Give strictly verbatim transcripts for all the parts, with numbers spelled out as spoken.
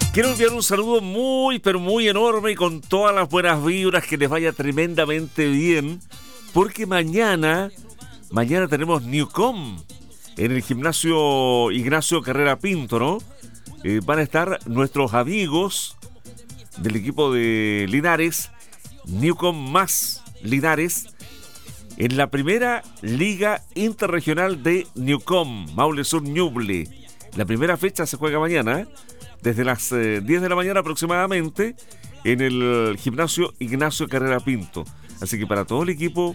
Quiero enviar un saludo muy, pero muy enorme y con todas las buenas vibras, que les vaya tremendamente bien, porque mañana, mañana tenemos Newcom en el gimnasio Ignacio Carrera Pinto, ¿no? Eh, van a estar nuestros amigos del equipo de Linares, Newcom más Linares, en la primera Liga Interregional de Newcom, Maule Sur Ñuble. La primera fecha se juega mañana, ¿eh? Desde las eh, diez de la mañana aproximadamente, en el gimnasio Ignacio Carrera Pinto. Así que para todo el equipo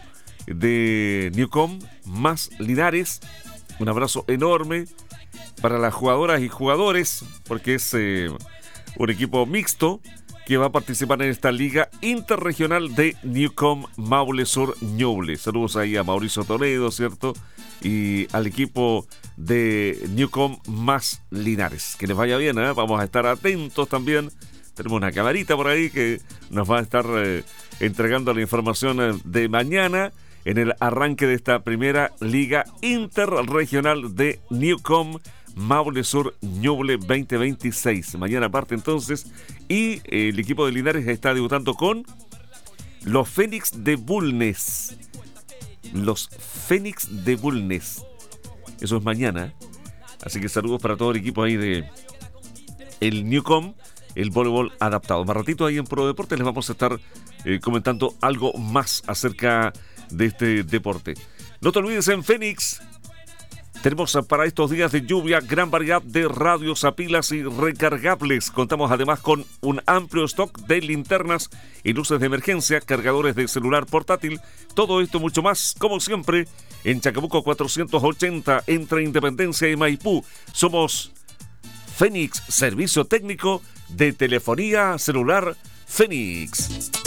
de Newcom más Linares, un abrazo enorme para las jugadoras y jugadores, porque es eh, un equipo mixto que va a participar en esta Liga Interregional de Newcom Maule Sur Ñuble. Saludos ahí a Mauricio Toledo, ¿cierto? Y al equipo de Newcom más Linares. Que les vaya bien, ¿eh? Vamos a estar atentos también. Tenemos una camarita por ahí que nos va a estar eh, entregando la información de mañana en el arranque de esta primera Liga Interregional de Newcom Maule Sur Ñuble veinte veintiséis. Mañana parte entonces, y eh, el equipo de Linares está debutando con los Fénix de Bulnes. Los Fénix de Bulnes. Eso es mañana. Así que saludos para todo el equipo ahí de el Newcom, el voleibol adaptado. Más ratito ahí en Pro Deportes les vamos a estar eh, comentando algo más acerca de este deporte. No te olvides, en Fénix tenemos para estos días de lluvia gran variedad de radios a pilas y recargables. Contamos además con un amplio stock de linternas y luces de emergencia, cargadores de celular portátil. Todo esto y mucho más, como siempre, en Chacabuco cuatrocientos ochenta, entre Independencia y Maipú. Somos Fénix, servicio técnico de telefonía celular Fénix.